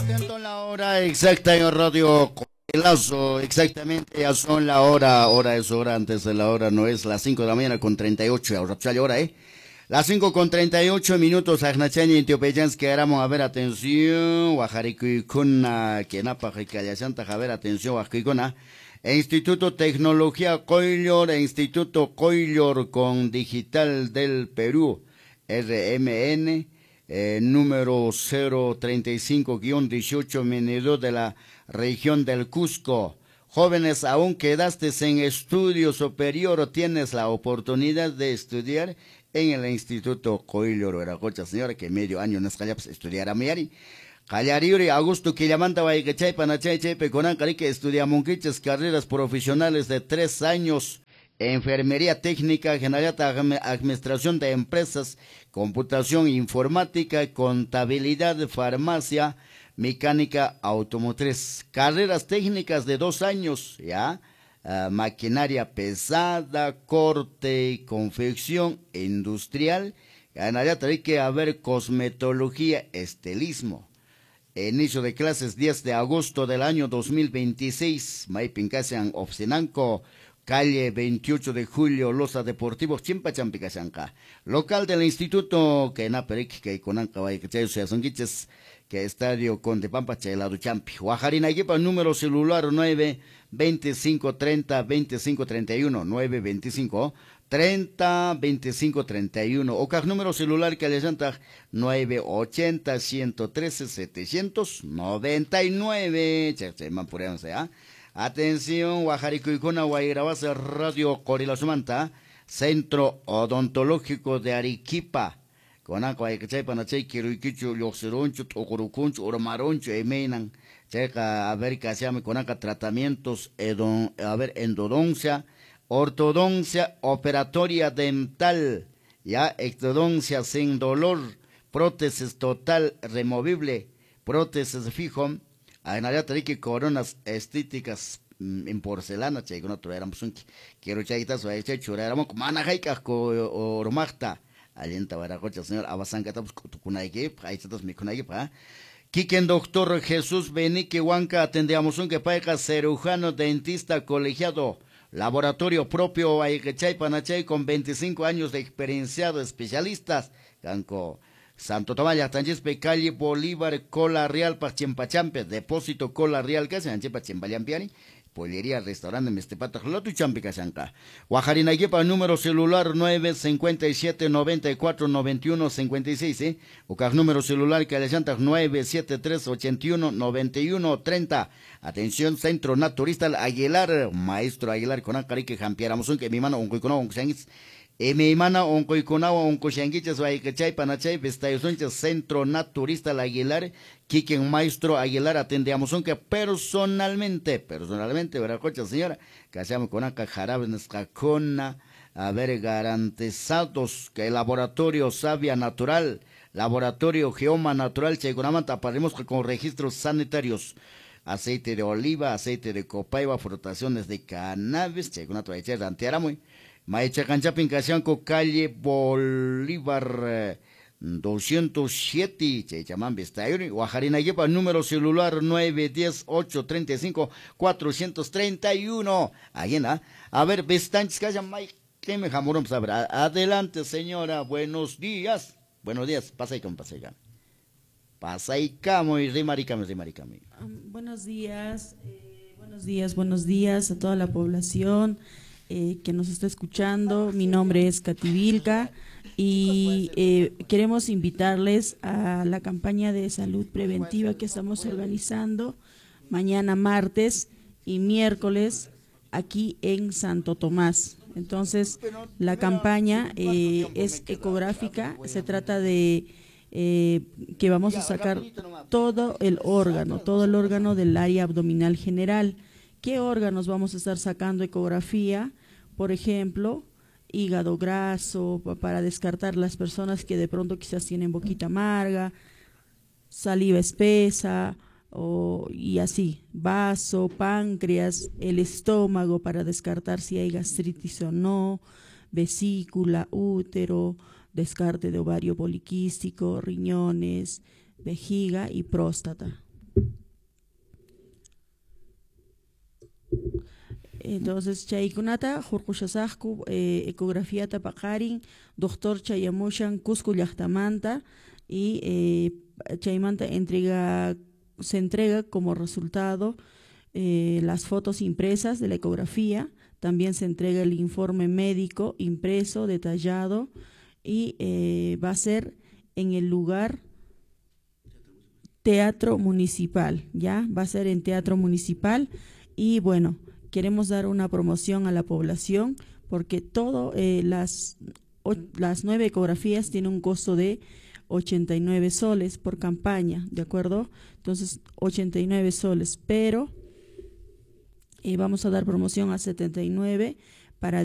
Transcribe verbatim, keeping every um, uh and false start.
Atento a la hora exacta en Radio Corilazo, exactamente, ya son la hora, hora es hora, antes de la hora no es, las cinco de la mañana con treinta y ocho, ahora hora, ¿eh? Las cinco con treinta y ocho minutos, Agnachaña y Teopeyans, que haramos a ver atención, Guajaricuna, que napa, Santa, a ver atención, Guajaricuna, Instituto Tecnología Coilor, e Instituto Coilor con Digital del Perú, R M N, eh, número cero treinta y cinco guión dieciocho, venido de la región del Cusco. Jóvenes, aún quedaste en estudio superior o tienes la oportunidad de estudiar en el Instituto Coilor, Veracocha, señora, que medio año no es pues, estudiar a Miari. Callariuri, Augusto Quillamanta, Guayquechay, Panachay, Chepe, Conancari, que estudia monquiches, carreras profesionales de tres años, enfermería técnica, generata, administración de empresas, computación informática, contabilidad, farmacia, mecánica automotriz, carreras técnicas de dos años, ya, uh, maquinaria pesada, corte, confección industrial, ganaría que haber cosmetología, estilismo. Inicio de clases diez de agosto del año dos mil veintiséis, Maipincasan Ofsinanco, calle veintiocho de julio, Loza Deportivos, Chimpachampicasanca. Local del instituto, que Naperic, que Conanca, que son que estadio Conde Pampa, Chelado Champi. Guajarina Equipa, número celular nueve veinticinco treinta veinticinco treinta y uno, nueve veinticinco treinta veinticinco treinta y uno. Oca número celular que le llanta nueve ochenta ciento trece setecientos noventa y nueve. ¿Ah? Atención, Guajaricuicuna, Guairabasa, Radio Corilazumanta, Centro Odontológico de Arequipa. Conanco hay que chay panachay kiruikichu yoxironcho tocorucuncho oromaroncho emeinan checa a ver qué hacemos con acá tratamientos edon, a ver endodoncia, ortodoncia operatoria dental, ya exodoncia sin dolor, prótesis total removible, prótesis fijo, que coronas estéticas en porcelana, chay con otro éramos un quiero chaitas o chay churéramos manajaicas co oromacta. Alienta Baracocha, señor Abasanca, Tucunaike, ahí está mi Cunaike, Kiken doctor Jesús Benique Huanca, atendíamos un que paga cirujano, dentista, colegiado, laboratorio propio, Aikechay, Panachay, con veinticinco años de experienciado, especialistas, Canco, Santo Tomás, Tangispe, calle Bolívar, Cola Real, Pachimpachampe, depósito Cola Real, que hacen Anchepa Chimpaliampiani, pollería, restaurante, Mestepata, Lotu Champica Sanca. Guajarina Yepa, número celular nueve cincuenta y siete noventa y cuatro noventa y uno cincuenta y seis, ¿eh? Oca número celular que le llanta nueve setenta y tres ochenta y uno noventa y uno treinta. Atención, Centro Naturista Aguilar, Maestro Aguilar, con Acarique Jampiéramos, que mi mano, un coicono, un sangis. E mi mana onco iconawa onco shanguiches waikachay panachay vestayusunches Centro Naturista La Aguilar, Kiken Maestro Aguilar atendíamos aunque personalmente, personalmente, ¿verdad, cocha señora? Que hacemos con acá jarabes cacona, a ver, garantizados que el laboratorio Savia Natural, laboratorio Geoma Natural, Chegunamanta, paremos con registros sanitarios. Aceite de oliva, aceite de copaiba, frotaciones de cannabis, Chegunato de Cher, Antiaramuy. Maicha Canchapin Casianco, calle Bolívar eh, doscientos siete, Chechamán Vestayuri, Guajarina Yepa, número celular nueve diez ocho treinta y cinco cuatrocientos treinta y uno. Ahí en a ver, Vestanchis Cayan Mike, que me jamoron sabrá. Adelante, señora, buenos días. Buenos días, pasa y con pasa y pasa y camo y rimaricame, rimaricame. Um, buenos días, eh, buenos días, buenos días a toda la población. Eh, que nos está escuchando. Mi nombre es Katy Vilca y eh, queremos invitarles a la campaña de salud preventiva que estamos organizando mañana martes y miércoles aquí en Santo Tomás. Entonces, la campaña eh, es ecográfica, se trata de eh, que vamos a sacar todo el órgano, todo el órgano del área abdominal general. ¿Qué órganos vamos a estar sacando ecografía? Por ejemplo, hígado graso, para descartar las personas que de pronto quizás tienen boquita amarga, saliva espesa, o, y así, vaso, páncreas, el estómago para descartar si hay gastritis o no, vesícula, útero, descarte de ovario poliquístico, riñones, vejiga y próstata. Entonces, chaykunata, Jurkushasajku, eh, ecografía tapakarin, doctor Chayamushan, Cusco Llachtamanta, y eh, Chaymanta entrega, se entrega como resultado eh, las fotos impresas de la ecografía, también se entrega el informe médico impreso, detallado, y eh, va a ser en el lugar Teatro Municipal, ¿ya? Va a ser en Teatro Municipal, y bueno, queremos dar una promoción a la población porque todo, eh, las, o, las nueve ecografías tienen un costo de ochenta y nueve soles por campaña, ¿de acuerdo? Entonces, ochenta y nueve soles, pero eh, vamos a dar promoción a setenta y nueve